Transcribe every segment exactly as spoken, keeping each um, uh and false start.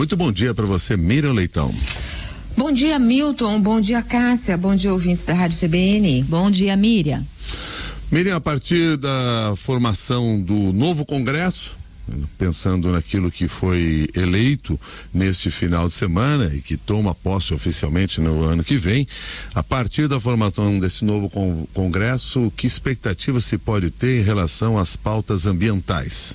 Muito bom dia para você, Miriam Leitão. Bom dia, Milton. Bom dia, Cássia. Bom dia, ouvintes da Rádio C B N. Bom dia, Miriam. Miriam, a partir da formação do novo Congresso, pensando naquilo que foi eleito neste final de semana e que toma posse oficialmente no ano que vem, a partir da formação desse novo con- Congresso, que expectativa se pode ter em relação às pautas ambientais?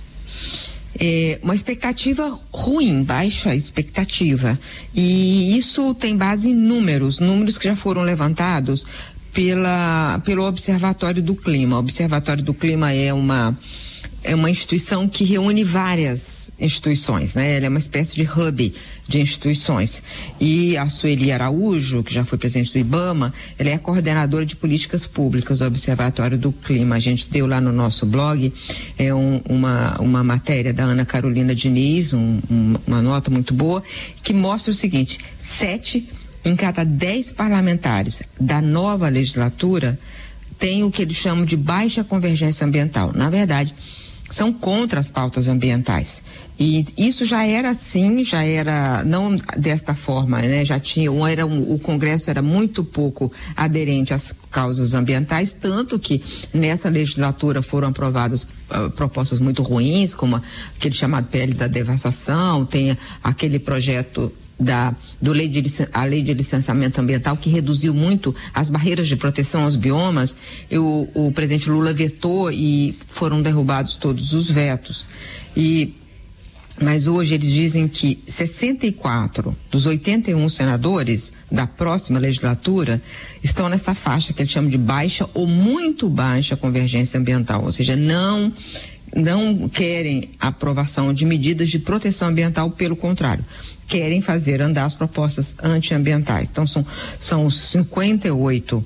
É uma expectativa ruim, baixa expectativa. E isso tem base em números, números que já foram levantados pela, pelo Observatório do Clima. O Observatório do Clima é uma, é uma instituição que reúne várias instituições, né? Ela é uma espécie de hub de instituições. E a Sueli Araújo, que já foi presidente do IBAMA, ela é a coordenadora de políticas públicas do Observatório do Clima. A gente deu lá no nosso blog é um, uma, uma matéria da Ana Carolina Diniz, um, um, uma nota muito boa, que mostra o seguinte: sete em cada dez parlamentares da nova legislatura tem o que eles chamam de baixa convergência ambiental. Na verdade, são contra as pautas ambientais. E isso já era assim, já era, não desta forma, né? Já tinha, um, era um, o Congresso era muito pouco aderente às causas ambientais, tanto que nessa legislatura foram aprovadas uh, propostas muito ruins, como aquele chamado P L da devastação, tem aquele projeto da do lei de licen, a lei de licenciamento ambiental, que reduziu muito as barreiras de proteção aos biomas. Eu, o presidente Lula vetou e foram derrubados todos os vetos. E mas hoje eles dizem que sessenta e quatro dos oitenta e um senadores da próxima legislatura estão nessa faixa que eles chamam de baixa ou muito baixa convergência ambiental, ou seja, não não querem aprovação de medidas de proteção ambiental, pelo contrário, querem fazer andar as propostas antiambientais. Então são, são cinquenta e oito,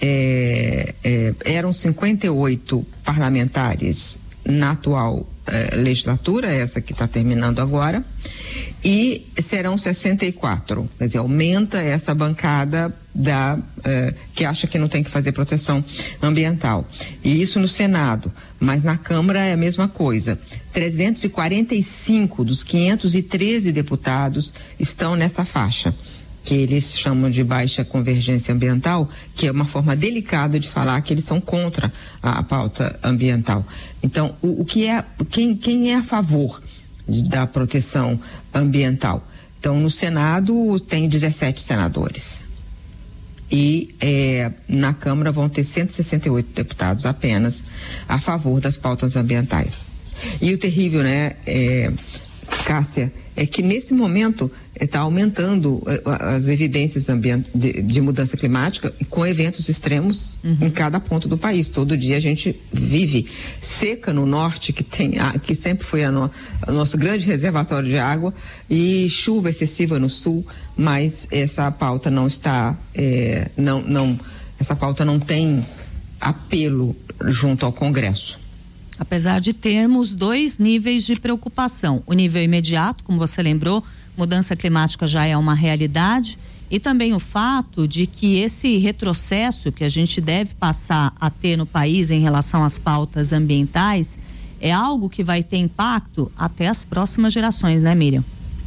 é, é, eram cinquenta e oito parlamentares na atual eh, legislatura, essa que está terminando agora, e serão sessenta e quatro, quer dizer, aumenta essa bancada da eh, que acha que não tem que fazer proteção ambiental. E isso no Senado, mas na Câmara é a mesma coisa. trezentos e quarenta e cinco dos quinhentos e treze deputados estão nessa faixa, que eles chamam de baixa convergência ambiental, que é uma forma delicada de falar que eles são contra a, a pauta ambiental. Então, o, o que é, quem, quem é a favor da proteção ambiental? Então, no Senado tem dezessete senadores. E é, na Câmara vão ter cento e sessenta e oito deputados apenas a favor das pautas ambientais. E o terrível, né, é, Cássia, é que nesse momento está aumentando as evidências de, de mudança climática com eventos extremos uhum. em cada ponto do país. Todo dia a gente vive seca no norte, que tem a, que sempre foi a no, o nosso grande reservatório de água, e chuva excessiva no sul, mas essa pauta não está, é, não, não, essa pauta não tem apelo junto ao Congresso. Apesar de termos dois níveis de preocupação, o nível imediato, como você lembrou, mudança climática já é uma realidade, e também o fato de que esse retrocesso que a gente deve passar a ter no país em relação às pautas ambientais é algo que vai ter impacto até as próximas gerações, né, Miriam?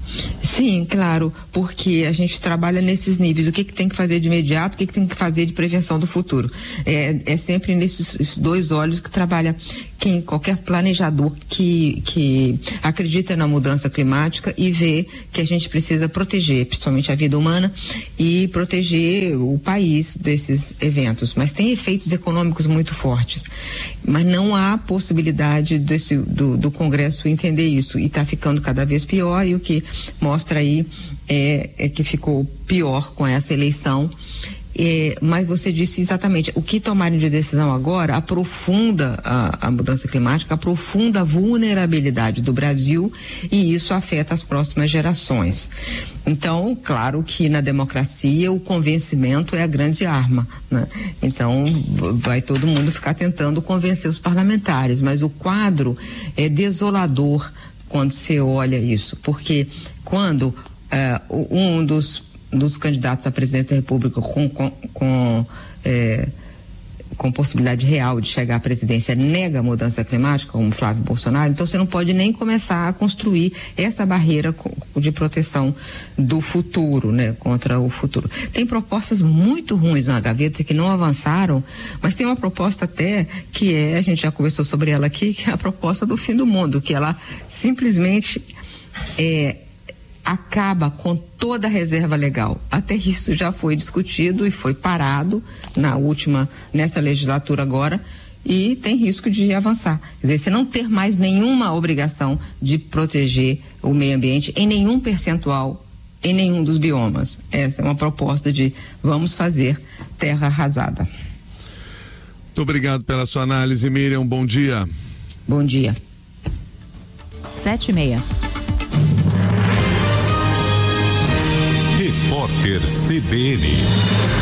Sim, claro, porque a gente trabalha nesses níveis, o que que tem que fazer de imediato, o que que tem que fazer de prevenção do futuro. É, é sempre nesses dois olhos que trabalha quem, qualquer planejador que, que acredita na mudança climática e vê que a gente precisa proteger, principalmente a vida humana, e proteger o país desses eventos. Mas tem efeitos econômicos muito fortes. Mas não há possibilidade desse, do, do Congresso entender isso, e está ficando cada vez pior, e o que mostra aí é, é que ficou pior com essa eleição. É, mas você disse exatamente, o que tomarem de decisão agora aprofunda a, a mudança climática, aprofunda a vulnerabilidade do Brasil, e isso afeta as próximas gerações. Então, claro que na democracia o convencimento é a grande arma, né? Então vai todo mundo ficar tentando convencer os parlamentares, mas o quadro é desolador quando você olha isso, porque quando uh, um dos dos candidatos à presidência da República com, com, com, é, com possibilidade real de chegar à presidência nega a mudança climática, como Flávio Bolsonaro, então você não pode nem começar a construir essa barreira de proteção do futuro, né, contra o futuro. Tem propostas muito ruins na gaveta que não avançaram, mas tem uma proposta até que é, a gente já conversou sobre ela aqui, que é a proposta do fim do mundo, que ela simplesmente é, acaba com toda a reserva legal. Até isso já foi discutido e foi parado na última, nessa legislatura agora, e tem risco de avançar. Quer dizer, você não ter mais nenhuma obrigação de proteger o meio ambiente em nenhum percentual, em nenhum dos biomas. Essa é uma proposta de vamos fazer terra arrasada. Muito obrigado pela sua análise, Miriam. Bom dia. Bom dia. Sete e meia. Repórter C B N.